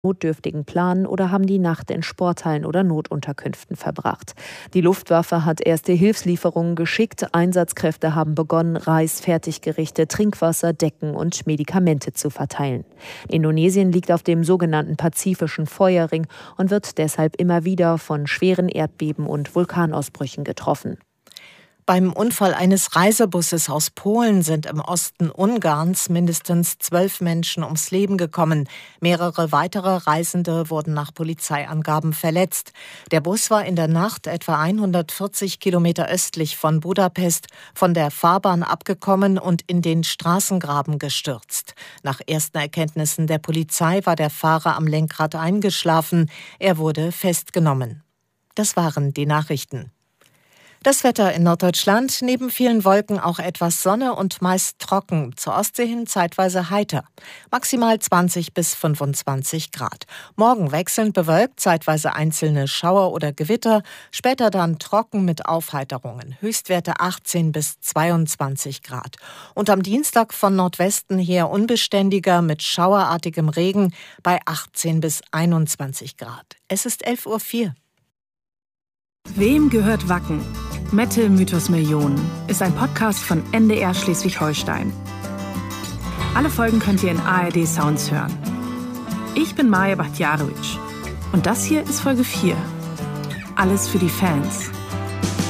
notdürftigen Planen oder haben die Nacht in Sporthallen oder Notunterkünften verbracht. Die Luftwaffe hat erste Hilfslieferungen geschickt. Einsatzkräfte haben begonnen, Reis, Fertiggerichte, Trinkwasser, Decken und Medikamente zu verteilen. Indonesien liegt auf dem sogenannten Pazifischen Feuerring und wird deshalb immer wieder von schweren Erdbeben und Vulkanausbrüchen getroffen. Beim Unfall eines Reisebusses aus Polen sind im Osten Ungarns mindestens 12 Menschen ums Leben gekommen. Mehrere weitere Reisende wurden nach Polizeiangaben verletzt. Der Bus war in der Nacht etwa 140 Kilometer östlich von Budapest von der Fahrbahn abgekommen und in den Straßengraben gestürzt. Nach ersten Erkenntnissen der Polizei war der Fahrer am Lenkrad eingeschlafen. Er wurde festgenommen. Das waren die Nachrichten. Das Wetter in Norddeutschland, neben vielen Wolken auch etwas Sonne und meist trocken, zur Ostsee hin zeitweise heiter. Maximal 20 bis 25 Grad. Morgen wechselnd bewölkt, zeitweise einzelne Schauer oder Gewitter, später dann trocken mit Aufheiterungen. Höchstwerte 18 bis 22 Grad. Und am Dienstag von Nordwesten her unbeständiger mit schauerartigem Regen bei 18 bis 21 Grad. Es ist 11:04 Uhr. Wem gehört Wacken? Mette Mythos Millionen ist ein Podcast von NDR Schleswig-Holstein. Alle Folgen könnt ihr in ARD Sounds hören. Ich bin Maja Bachtjarowitsch und das hier ist Folge 4. Alles für die Fans.